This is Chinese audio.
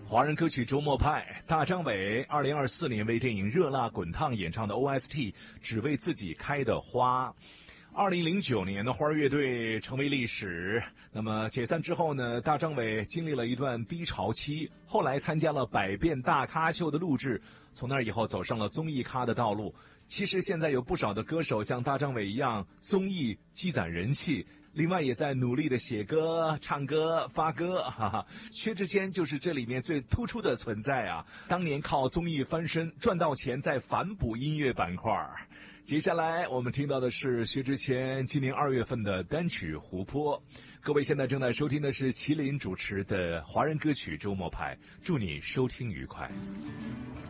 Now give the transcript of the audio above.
华人歌曲周末派，大张伟2024年为电影《热辣滚烫》演唱的 OST 只为自己开的花。2009年的花儿乐队成为历史。那么解散之后呢，大张伟经历了一段低潮期，后来参加了百变大咖秀的录制，从那以后走上了综艺咖的道路。其实现在有不少的歌手像大张伟一样，综艺积攒人气，另外也在努力的写歌、唱歌、发歌，哈哈。薛之谦就是这里面最突出的存在啊！当年靠综艺翻身，赚到钱再反哺音乐板块。接下来我们听到的是薛之谦今年2月份的单曲《湖泊》。各位现在正在收听的是麒麟主持的华人歌曲周末派，祝你收听愉快。